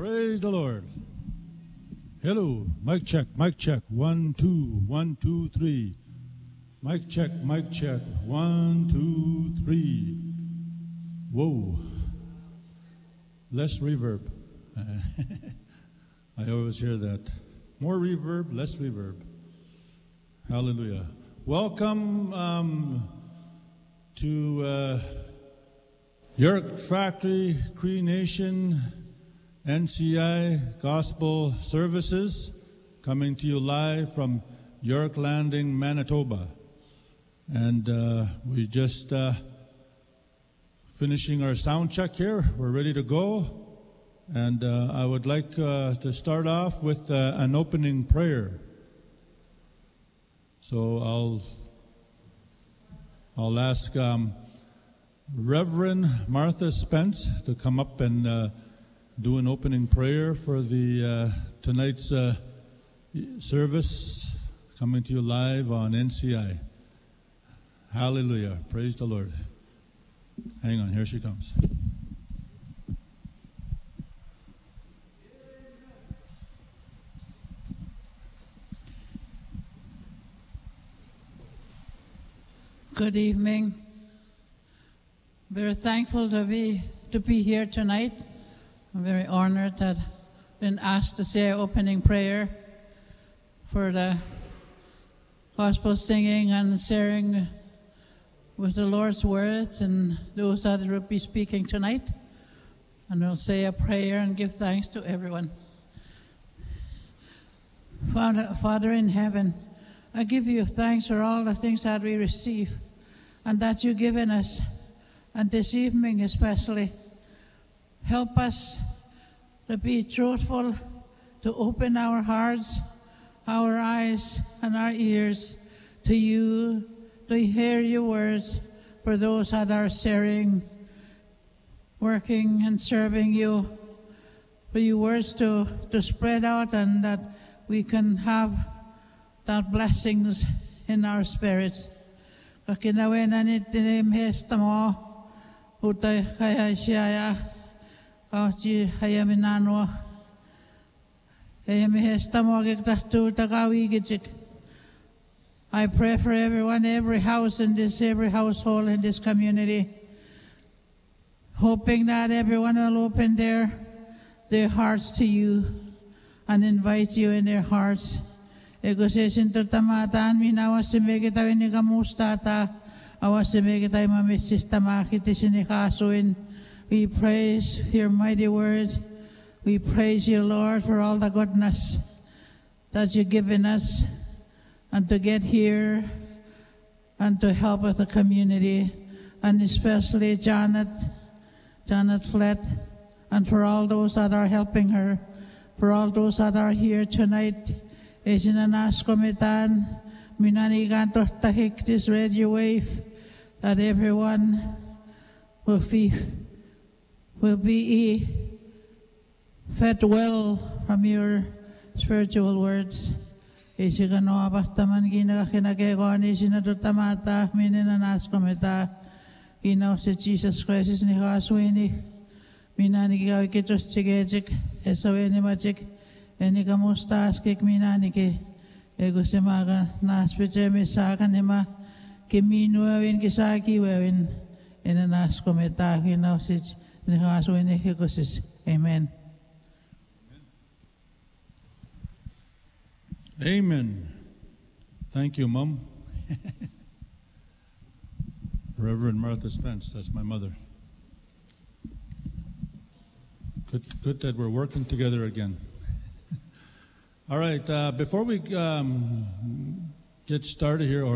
Praise the Lord. Hello, mic check, mic check. 1, 2, 1, 2, 3. Mic check, 1, 2, 3. Whoa. Less reverb. I always hear that. More reverb, less reverb. Hallelujah. Welcome to York Factory Cree Nation NCI Gospel Services, coming to you live from York Landing, Manitoba. And we just finishing our sound check here. We're ready to go. And I would like to start off with an opening prayer. So I'll ask Reverend Martha Spence to come up and do an opening prayer for the tonight's service, coming to you live on NCI. Hallelujah. Praise the Lord. Hang on, here she comes. Good evening. Very thankful to be here tonight. I'm very honored that I've been asked to say an opening prayer for the gospel singing and sharing with the Lord's words and those that will be speaking tonight. And I'll say a prayer and give thanks to everyone. Father in heaven, I give you thanks for all the things that we receive and that you've given us. And this evening especially, help us to be truthful, to open our hearts, our eyes, and our ears to you, to hear your words for those that are sharing, working and serving you, for your words to spread out and that we can have that blessings in our spirits. Kakinawenan itinim hesta mo, utay kaya siya kauci hayaminano, hayami hesta mo kiktahtu takawigitsik. I pray for everyone, every household in this community, hoping that everyone will open their hearts to you and invite you in their hearts. Ego sesin tertamataan minawasime kita ini kamustata awasime kita mamisis tamakiti sinikasuin. We praise your mighty word. We praise you, Lord, for all the goodness that you've given us and to get here and to help with the community, and especially Janet Flett, and for all those that are helping her, for all those that are here tonight. Esinanas komitan minanigan to tahik this radio wave, that everyone will be fed well from your spiritual words. Isigano abastaman kinakinakegon isinadutamata mininanas komita inaw si Jesus Christ ni kaswini minanigaw kitos sigejik esaweni machik eni kamustas kik minanike ego semaga naspece misakan ema kiminuawin kisaki wawin enanas komita inaw si kaswini hikosis. Amen. Amen. Thank you, Mom. Reverend Martha Spence, that's my mother. Good that we're working together again. All right, before we get started here,